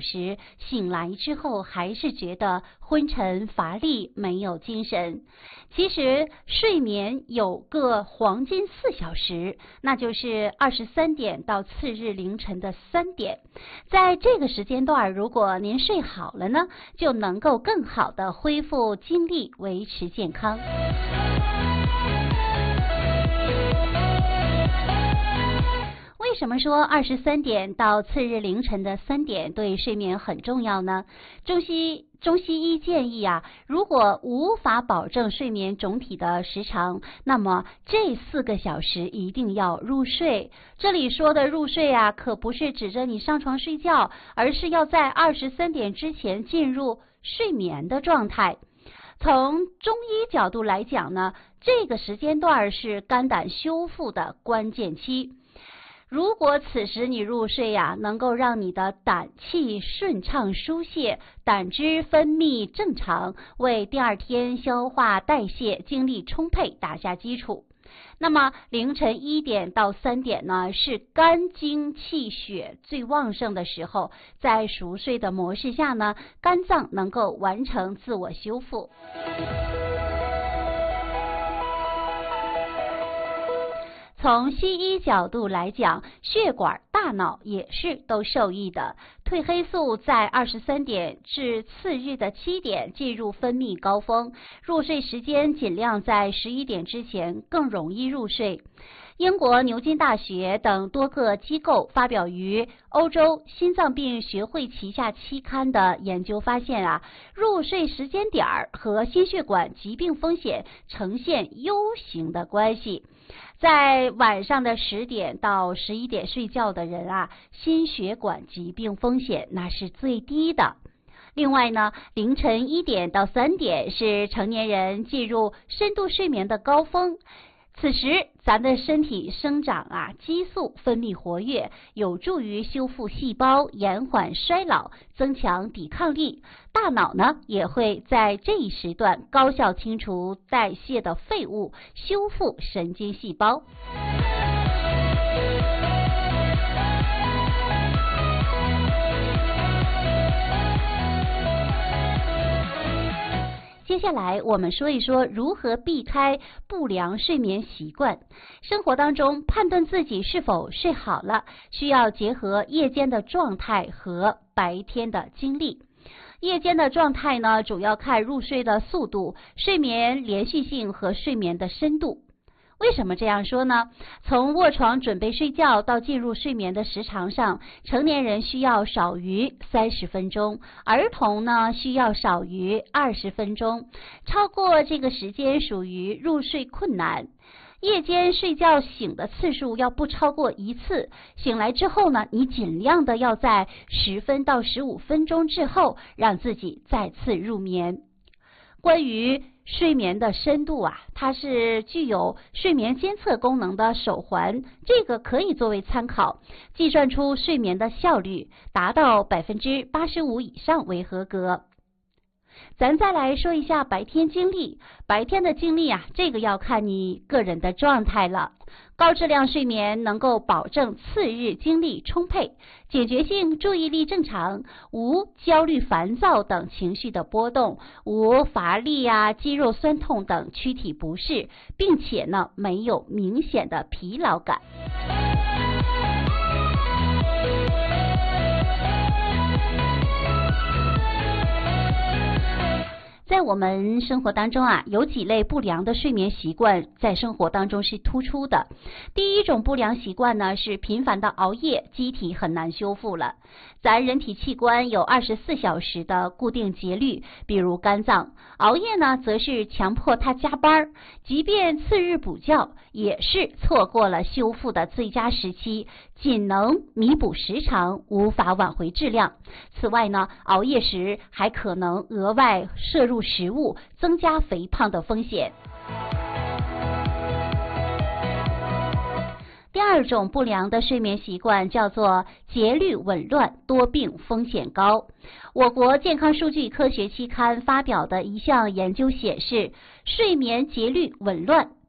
时，醒来之后还是觉得昏沉乏力，没有精神。其实睡眠有个黄金4小时，那就是23点到次日凌晨的3点。在这个时间段，如果您睡好了呢，就能够更好的恢复精力，维持健康。为什么说23点到次日凌晨的3点对睡眠很重要呢？中西医建议如果无法保证睡眠总体的时长，那么这4个小时一定要入睡。这里说的入睡可不是指着你上床睡觉，而是要在23点之前进入睡眠的状态。从中医角度来讲呢，这个时间段是肝胆修复的关键期。如果此时你入睡能够让你的胆气顺畅疏泄，胆汁分泌正常，为第二天消化代谢精力充沛打下基础。那么凌晨1点到3点呢，是肝经气血最旺盛的时候，在熟睡的模式下呢，肝脏能够完成自我修复。从西医角度来讲，血管、大脑也是都受益的。褪黑素在23点至次日的7点进入分泌高峰，入睡时间尽量在11点之前，更容易入睡。英国牛津大学等多个机构发表于欧洲心脏病学会旗下期刊的研究发现入睡时间点和心血管疾病风险呈现 U 型的关系。在晚上的10点到11点睡觉的人心血管疾病风险那是最低的。另外呢，凌晨1点到3点是成年人进入深度睡眠的高峰。此时咱的身体生长激素分泌活跃，有助于修复细胞，延缓衰老，增强抵抗力。大脑呢也会在这一时段高效清除代谢的废物，修复神经细胞。接下来我们说一说如何避开不良睡眠习惯。生活当中判断自己是否睡好了，需要结合夜间的状态和白天的精力。夜间的状态呢，主要看入睡的速度、睡眠连续性和睡眠的深度。为什么这样说呢？从卧床准备睡觉到进入睡眠的时长上，成年人需要少于30分钟，儿童呢需要少于20分钟，超过这个时间属于入睡困难。夜间睡觉醒的次数要不超过1次，醒来之后呢，你尽量的要在10分到15分钟之后让自己再次入眠。关于睡眠的深度它是具有睡眠监测功能的手环，这个可以作为参考，计算出睡眠的效率达到 85% 以上为合格。咱再来说一下白天精力。白天的精力这个要看你个人的状态了。高质量睡眠能够保证次日精力充沛，警觉性、注意力正常，无焦虑、烦躁等情绪的波动，无乏力肌肉酸痛等躯体不适，并且呢没有明显的疲劳感。在我们生活当中有几类不良的睡眠习惯在生活当中是突出的。第一种不良习惯呢是频繁的熬夜，机体很难修复了。咱人体器官有24小时的固定节律，比如肝脏，熬夜呢则是强迫它加班，即便次日补觉，也是错过了修复的最佳时期，仅能弥补时长，无法挽回质量。此外呢，熬夜时还可能额外摄入食物，增加肥胖的风险。第二种不良的睡眠习惯叫做节律紊乱，多病风险高。我国健康数据科学期刊发表的一项研究显示，睡眠节律紊乱